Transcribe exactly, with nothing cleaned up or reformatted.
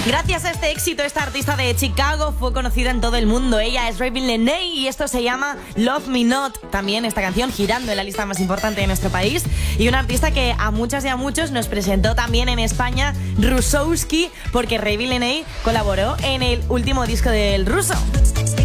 Gracias a este éxito, esta artista de Chicago fue conocida en todo el mundo. Ella es Raven Leigh y esto se llama Love Me Not. También esta canción girando en la lista más importante de nuestro país. Y una artista que a muchas y a muchos nos presentó también en España, Rusowski, porque Raven Leigh colaboró en el último disco del ruso.